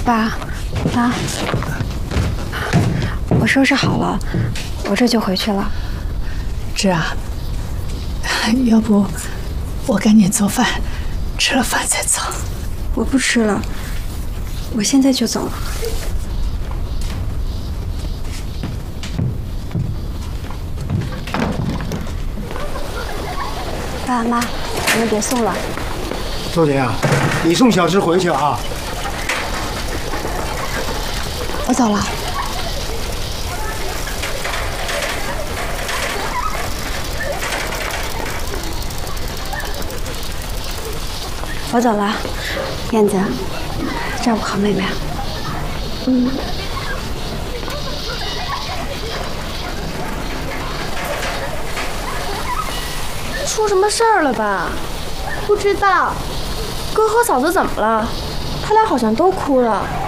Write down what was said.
爸，妈，我收拾好了，我这就回去了。 芝啊，要不我赶紧做饭，吃了饭再走。 我不吃了，我现在就走。爸妈，你们别送了。 周婷啊，你送小芝回去啊。 我走了。我走了，燕子，照顾好妹妹。嗯。 出什么事儿了吧？ 不知道。 哥和嫂子怎么了？他俩好像都哭了。